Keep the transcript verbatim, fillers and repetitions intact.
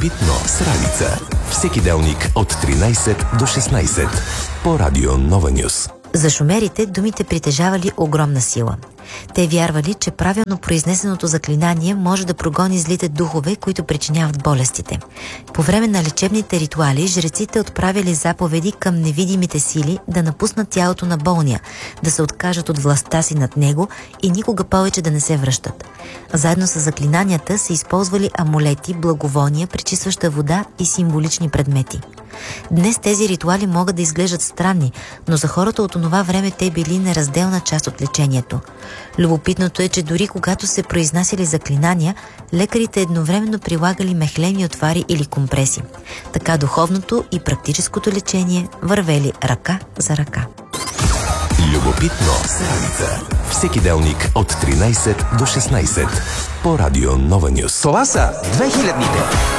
Любопитно с Ралица. Всеки делник от тринайсет до шестнайсет по Радио Нова Нюс. За шумерите думите притежавали огромна сила. Те вярвали, че правилно произнесеното заклинание може да прогони злите духове, които причиняват болестите. По време на лечебните ритуали, жреците отправили заповеди към невидимите сили да напуснат тялото на болния, да се откажат от властта си над него и никога повече да не се връщат. Заедно с заклинанията се използвали амулети, благовония, пречистваща вода и символични предмети. Днес тези ритуали могат да изглеждат странни, но за хората от онова време те били неразделна част от лечението. Любопитното е, че дори когато се произнасяли заклинания, лекарите едновременно прилагали мехлени отвари или компреси. Така духовното и практическото лечение вървели ръка за ръка. Любопитно с Ралица. Всеки делник от тринайсет до шестнайсет по Радио Нова Нюс. Това са две хилядните.